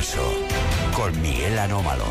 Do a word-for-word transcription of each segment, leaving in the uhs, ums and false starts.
Universo con Miguel Anómalo.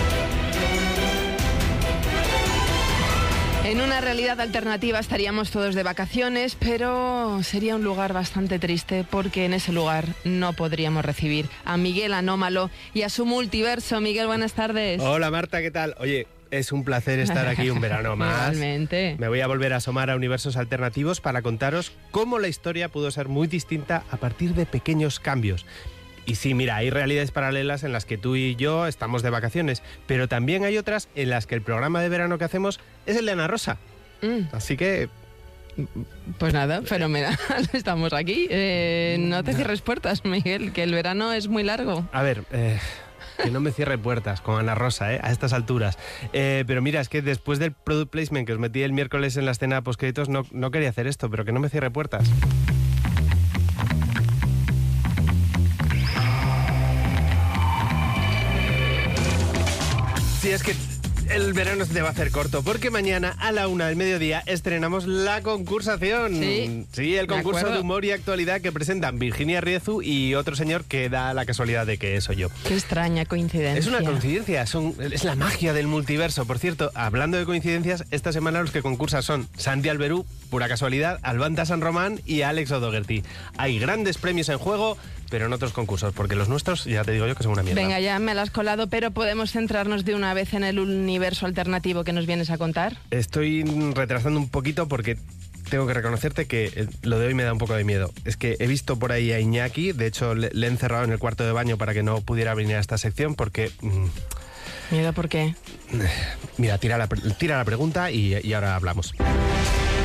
En una realidad alternativa estaríamos todos de vacaciones, pero sería un lugar bastante triste porque en ese lugar no podríamos recibir a Miguel Anómalo y a su multiverso. Miguel, buenas tardes. Hola Marta, ¿qué tal? Oye, es un placer estar aquí un verano más. Igualmente. Me voy a volver a asomar a universos alternativos para contaros cómo la historia pudo ser muy distinta a partir de pequeños cambios. Y sí, mira, hay realidades paralelas en las que tú y yo estamos de vacaciones, pero también hay otras en las que el programa de verano que hacemos es el de Ana Rosa. Mm. Así que... Pues nada, fenomenal, estamos aquí. Eh, no te cierres puertas, Miguel, que el verano es muy largo. A ver... Eh... Que no me cierre puertas con Ana Rosa, ¿eh? A estas alturas. Eh, pero mira, es que después del product placement que os metí el miércoles en la escena postcréditos, no, no quería hacer esto, pero que no me cierre puertas. Sí, es que el verano se te va a hacer corto, porque mañana a la una del mediodía estrenamos la concursación. Sí, sí el concurso de humor y actualidad que presentan Virginia Riezu y otro señor que da la casualidad de que soy yo. Qué extraña coincidencia. Es una coincidencia, son, es la magia del multiverso. Por cierto, hablando de coincidencias, esta semana los que concursan son Santi Alberú, pura casualidad, Albanta San Román y Alex O'Doherty. Hay grandes premios en juego, pero en otros concursos, porque los nuestros, ya te digo yo, que son una mierda. Venga, ya me la has colado, pero ¿podemos centrarnos de una vez en el universo alternativo que nos vienes a contar? Estoy retrasando un poquito porque tengo que reconocerte que lo de hoy me da un poco de miedo. Es que he visto por ahí a Iñaki, de hecho le, le he encerrado en el cuarto de baño para que no pudiera venir a esta sección porque... Mmm, ¿Miedo por qué? Mira, tira la, tira la pregunta y, y ahora hablamos.